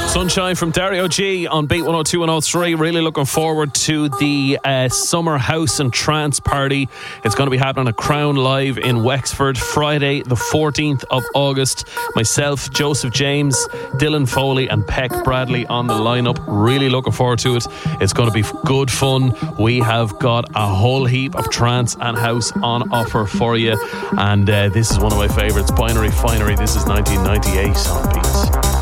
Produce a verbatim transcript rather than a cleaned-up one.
Sunshine from Dario G on Beat one oh two one oh three. Really looking forward to the uh, Summer House and Trance Party. It's going to be happening at Crown Live in Wexford, Friday the fourteenth of August. Myself, Joseph James, Dylan Foley and Peck Bradley on the lineup. Really looking forward to it. It's going to be good fun. We have got a whole heap of trance and house on offer for you. And uh, this is one of my favourites, Binary Finery. This is nineteen ninety-eight on Beat.